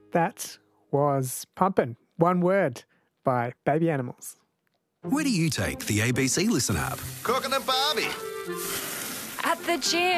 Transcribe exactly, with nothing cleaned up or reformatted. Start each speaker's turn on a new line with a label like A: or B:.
A: That was Pumpin', one word, by Baby Animals.
B: Where do you take the A B C Listen app?
C: Cooking and Barbie.
D: At the gym.